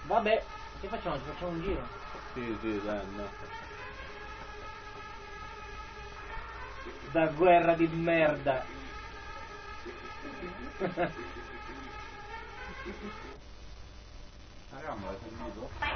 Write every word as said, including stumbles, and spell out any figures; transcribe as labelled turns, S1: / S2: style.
S1: Vabbè, che facciamo? Ci facciamo un giro?
S2: Sì, sì, dai, no.
S1: Da guerra di merda.
S2: Arriviamo, l'hai finito?